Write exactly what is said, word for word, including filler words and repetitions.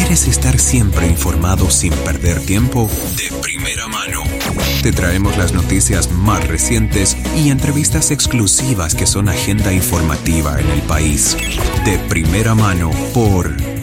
quieres estar siempre informado sin perder tiempo, de primera mano. Te traemos las noticias más recientes y entrevistas exclusivas que son agenda informativa en el país. De primera mano por